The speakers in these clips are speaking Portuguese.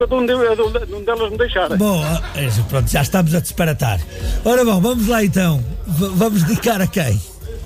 onde elas me deixarem. Bom, pronto, já estamos a disparatar. Ora bom, vamos lá então. Vamos dedicar a quem?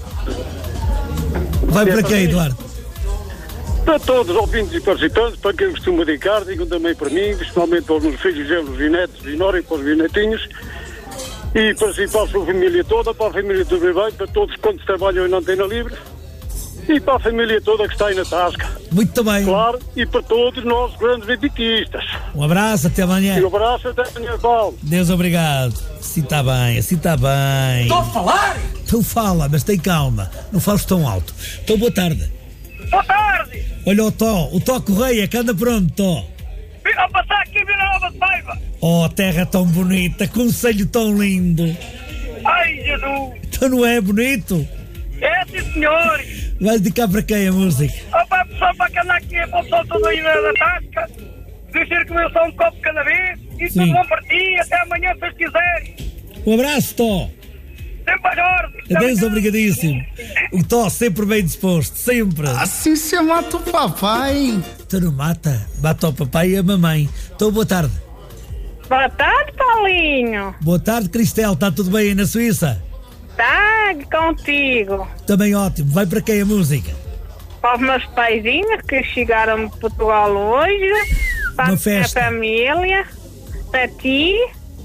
Vai para quem, Eduardo? Para todos os ouvintes e participantes, para quem eu costumo dedicar, digam também para mim, principalmente para os meus filhos, os netos e Nora e para os netinhos, e para si, para a sua família toda, para a família do bem, para todos quantos trabalham na Antena Livre, e para a família toda que está aí na tasca. Muito bem. Claro, e para todos nós grandes benditistas. Um abraço, até amanhã. E um abraço, até amanhã, Paulo. Deus obrigado. Assim está bem, assim está bem. Estou a falar? Então fala, mas tem calma. Não fales tão alto. Então boa tarde. Boa tarde! Olha o Tó Correia, que anda pronto, Tó. Vim a passar aqui em Vila Nova de Paiva. Oh, terra tão bonita, concelho tão lindo. Ai, Jesus! Então não é bonito? É, sim, senhor! Vais dedicar para quem a música? Opa, pessoal, para que anda aqui, para o pessoal todo aí na tasca, dizer que eu só um copo cada vez, e tudo bom para ti, até amanhã, se vocês quiserem. Um abraço, Tó. Sempre a ordem. Adeus, obrigadíssimo. O Tó sempre bem disposto, sempre. Assim se mata o papai. Tu não mata, mata o papai e a mamãe. Então boa tarde. Boa tarde, Paulinho. Boa tarde, Cristel, está tudo bem aí na Suíça? Tá contigo. Também ótimo, vai para quem a música? Para os meus paizinhos que chegaram de Portugal hoje, para a minha família, para ti.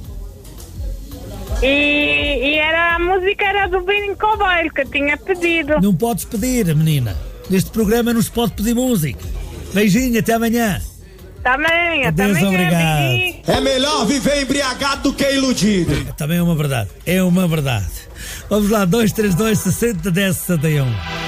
E a música era do Bini Cobalho que eu tinha pedido. Não podes pedir, menina. Neste programa não se pode pedir música. Beijinho, até amanhã. Também, adeus, também obrigado. É melhor viver embriagado do que iludido. Também é uma verdade. É uma verdade. Vamos lá, 232 60 10 61.